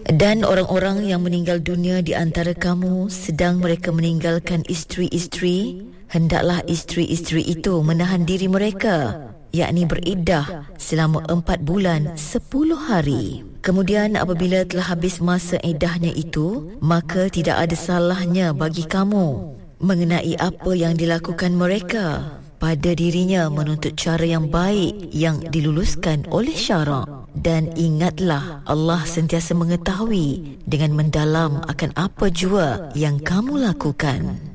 Dan orang-orang yang meninggal dunia di antara kamu sedang mereka meninggalkan isteri-isteri, hendaklah isteri-isteri itu menahan diri mereka, yakni beriddah selama 4 bulan 10 hari. Kemudian apabila telah habis masa iddahnya itu, maka tidak ada salahnya bagi kamu mengenai apa yang dilakukan mereka pada dirinya menuntut cara yang baik yang diluluskan oleh syarak. Dan ingatlah, Allah sentiasa mengetahui dengan mendalam akan apa jua yang kamu lakukan.